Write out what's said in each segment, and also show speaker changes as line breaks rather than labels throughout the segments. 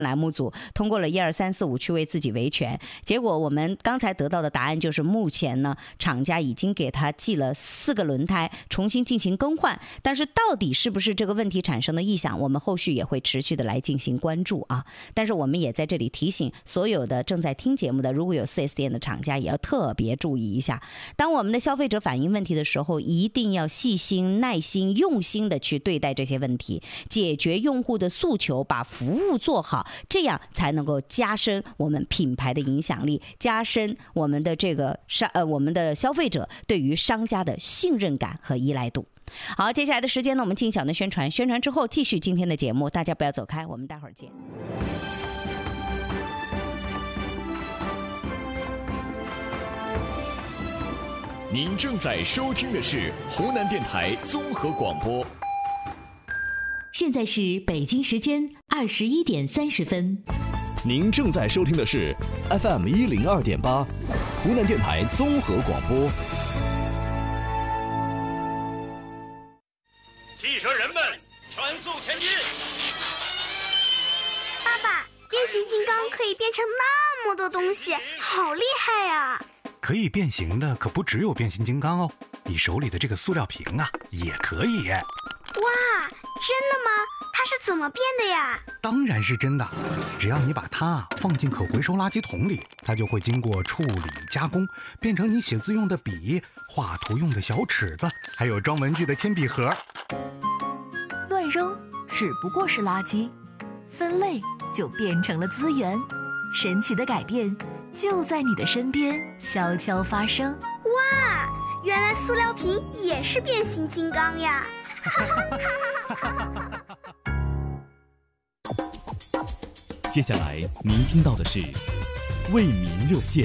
栏目组通过了12345去为自己维权，结果我们刚才得到的答案就是目前呢厂家已经给他寄了4个轮胎重新进行更换，但是到底是不是这个问题产生的异响，我们后续也会持续的来进行关注啊。但是我们也在这里提醒所有的正在听节目的，如果有 4S 店的厂家也要特别注意一下，当我们的消费者反映问题的时候，一定要细心耐心用心的去对待这些问题，解决用户的诉求，把服务做好，这样才能够加深我们品牌的影响力，加深我们的我们的消费者对于商家的信任感和依赖度。好，接下来的时间呢，我们进小的宣传之后继续今天的节目，大家不要走开，我们待会儿见。
您正在收听的是湖南电台综合广播。
现在是北京时间21:30。
您正在收听的是 FM 102.8，湖南电台综合广播。
汽车人们，全速前进！
爸爸，变形金刚可以变成那么多东西，好厉害呀！
可以变形的可不只有变形金刚哦，你手里的这个塑料瓶啊，也可以。
哇，真的吗？它是怎么变的呀？
当然是真的，只要你把它放进可回收垃圾桶里，它就会经过处理加工，变成你写字用的笔、画图用的小尺子，还有装文具的铅笔盒。
乱扔只不过是垃圾，分类就变成了资源。神奇的改变就在你的身边悄悄发生。
哇，原来塑料瓶也是变形金刚呀！
接下来您听到的是为民热线，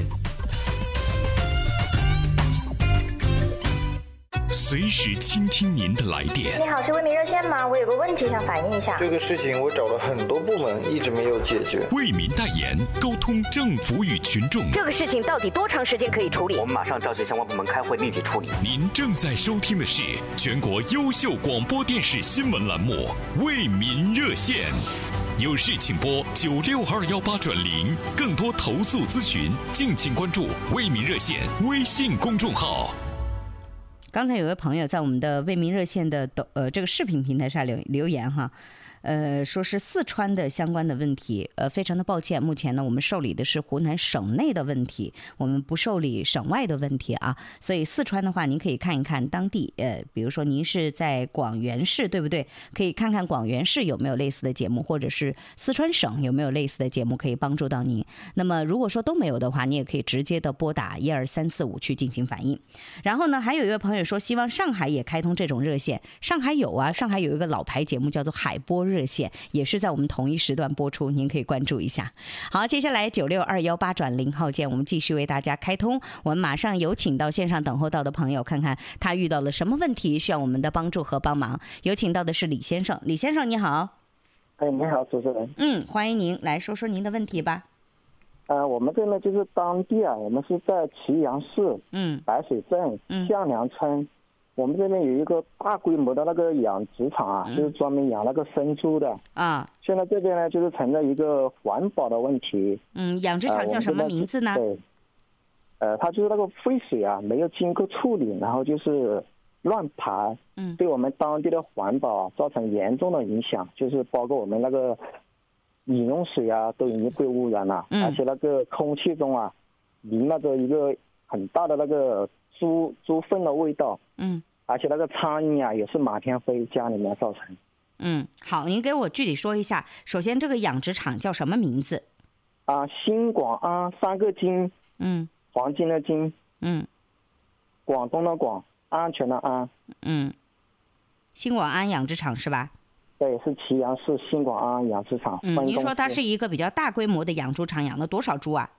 随时倾听您的来电。
你好，是为民热线吗？我有个问题想反映一下。
这个事情我找了很多部门，一直没有解决。
为民代言，沟通政府与群众。
这个事情到底多长时间可以处理？
我们马上召集相关部门开会，立即处理。
您正在收听的是全国优秀广播电视新闻栏目《为民热线》。有事请拨96218转0，更多投诉咨询，敬请关注为民热线微信公众号。
刚才有位朋友在我们的为民热线的这个视频平台上留言哈，说是四川的相关的问题，非常的抱歉，目前呢我们受理的是湖南省内的问题，我们不受理省外的问题啊，所以四川的话您可以看一看当地，比如说您是在广元市对不对？可以看看广元市有没有类似的节目，或者是四川省有没有类似的节目可以帮助到您。那么如果说都没有的话，你也可以直接的拨打12345去进行反映。然后呢，还有一位朋友说希望上海也开通这种热线，上海有啊，上海有一个老牌节目叫做海波热线，也是在我们同一时段播出，您可以关注一下。好，接下来96218转0号键，我们继续为大家开通。我们马上有请到线上等候到的朋友，看看他遇到了什么问题需要我们的帮助和帮忙。有请到的是李先生，李先生你好。
你好，主持人。
欢迎您，来说说您的问题吧。
我们这呢就是当地啊，我们是在祁阳市白水镇向梁村。我们这边有一个大规模的那个养殖场啊，就是专门养那个生猪的啊。现在这边呢，就是存在一个环保的问题。
养殖场叫什么名字呢？
对，它就是那个废水啊，没有经过处理，然后就是乱排，对我们当地的环保造成严重的影响，就是包括我们那个饮用水啊，都已经被污染了，而且那个空气中啊，弥漫着一个很大的那个猪粪的味道，而且那个苍蝇啊也是满天飞，家里面造成。
好，您给我具体说一下，首先这个养殖场叫什么名字？
新广安3个金，黄金的金，广东的广，安全的安，
新广安养殖场是吧？
对，是祁阳市新广安养殖场。
您说它是一个比较大规模的养猪场，养了多少猪啊？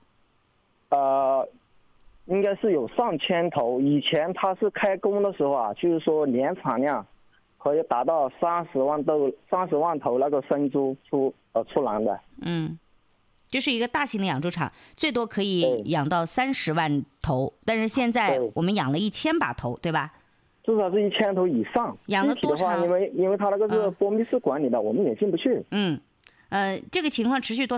应该是有上千头。以前它是开工的时候啊，就是说年产量可以达到30万头那个生猪出栏的。
就是一个大型的养猪场，最多可以养到30万头，但是现在我们养了1000把头，对吧？
至少是1000头以上。
养了多长？
因为它那个是封闭式管理的，我们也进不去。
这个情况持续多